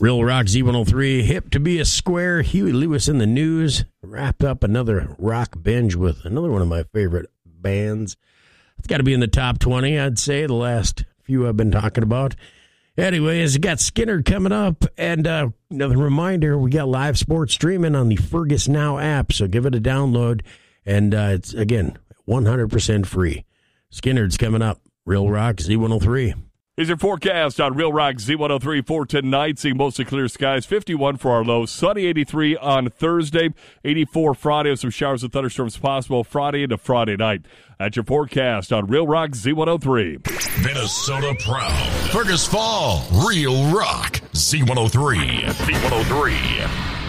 Real Rock Z103, hip to be a square. Huey Lewis in the news. Wrapped up another rock binge with another one of my favorite bands. It's got to be in the top 20, I'd say, the last few I've been talking about. Anyways, got Skinner coming up, and another reminder, we got live sports streaming on the Fergus Now app, so give it a download, and it's, again, 100% free. Skinner's coming up. Real Rock Z103. Here's your forecast on Real Rock Z103 for tonight. Seeing mostly clear skies, 51 for our low. Sunny 83 on Thursday, 84 Friday with some showers and thunderstorms possible Friday into Friday night. That's your forecast on Real Rock Z103. Minnesota proud. Fergus Fall, Real Rock Z103. Z103.